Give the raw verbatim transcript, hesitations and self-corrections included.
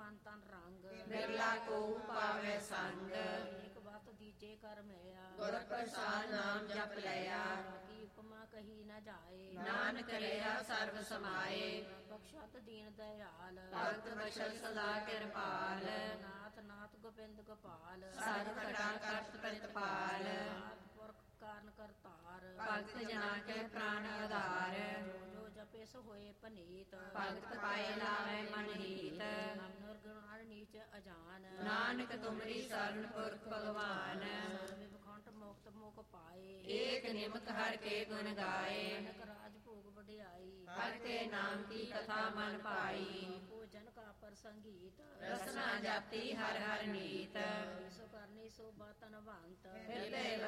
ਤਨ ਤਨ ਰੰਗ ਬਿਰਲਾ ਕੋ ਪਾਵੇ ਸੰਗ ਏਕ ਬਾਤ ਦੀਜੇ ਕਰ ਮਿਲਿਆ ਗੁਰ ਪ੍ਰਸਾਦ ਨਾਮ ਜਪ ਲਿਆ ਕੀ ਉਪਮਾ ਕਹੀ ਨਾ ਜਾਏ ਨਾਨਕ ਰਿਹਾ ਸਰਬ ਸਮਾਏ ਬਖਸ਼ਤ ਦੀਨ ਦਇਆਲ ਭਗਤ ਬਖਸ਼ਤ ਸਦਾ ਕਿਰਪਾਲ ਨਾਥ ਨਾਥ ਗੋਬਿੰਦ ਗੋਪਾਲ ਸਾਧ ਖੜਾ ਕਰਤ ਪ੍ਰਤਪਾਲ ਪੁਰਖ ਕਾਰਨ ਕਰਤਾਰ ਭਗਤ ਜਨਾ ਕੇ ਪ੍ਰਾਨ ਆਧਾਰ ਜੋ ਜੋ ਜਪੇ ਸੋ ਹੋਏ ਪਨੀਤ ਭਗਤ ਪਾਏ ਲਾਵੇ ਮਨ ਹੀਤ ਨਿਰਗੁਣ ਨੀਚ ਅਜਾਨ ਨਾਨਕ ਤੁਮਰੀ ਸਰਣ ਪੁਰਖ ਭਗਵਾਨ ਸਰਵੇ ਬਖੰਡ ਮੁਕਤ ਮੁਖ ਪਾਏ ਏਕ ਨਿਮਕ ਹਰ ਕੇ ਗੁਣ ਗਾਏ ਨਾਨਕ ਰਾਜ ਭੋਗ ਵਡਿਆਈ ਹਰ ਕੇ ਨਾਮ ਕੀ ਕਥਾ ਮਨ ਪਾਈ ਭੋਜਨ ਕਾ ਪਰ ਸੰਗੀਤ ਰਸਨਾ ਜਾਤੀ ਹਰ ਹਰ ਨੀਤ ਸੋ ਕਰਨੀ ਸੋ ਬਾਤਨ ਵੰਤ ਹਿਰਦੇ